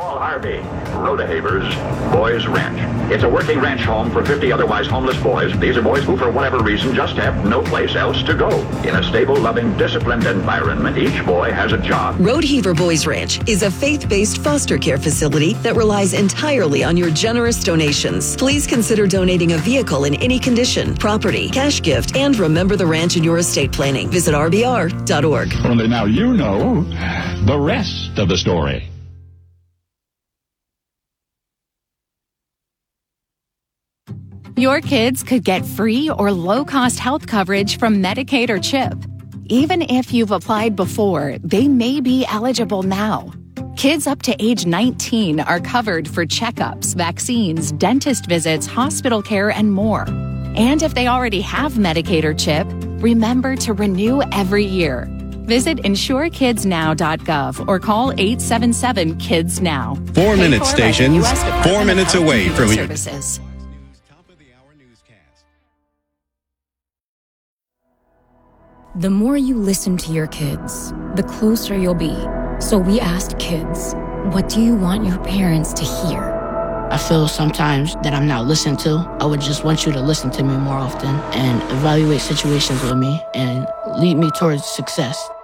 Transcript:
Paul Harvey, Rhodahaver's Boys Ranch. It's a working ranch home for 50 otherwise homeless boys. These are boys who, for whatever reason, just have no place else to go. In a stable, loving, disciplined environment, each boy has a job. Rodeheaver Boys Ranch is a faith-based foster care facility that relies entirely on your generous donations. Please consider donating a vehicle in any condition, property, cash gift, and remember the ranch in your estate planning. Visit rbr.org. Only now you know the rest of the story. Your kids could get free or low-cost health coverage from Medicaid or CHIP. Even if you've applied before, they may be eligible now. Kids up to age 19 are covered for checkups, vaccines, dentist visits, hospital care, and more. And if they already have Medicaid or CHIP, remember to renew every year. Visit insurekidsnow.gov or call 877-KIDS-NOW. 4 Minute Stations, 4 minutes away from you. Services. The more you listen to your kids, the closer you'll be. So we asked kids, what do you want your parents to hear? I feel sometimes that I'm not listened to. I would just want you to listen to me more often and evaluate situations with me and lead me towards success.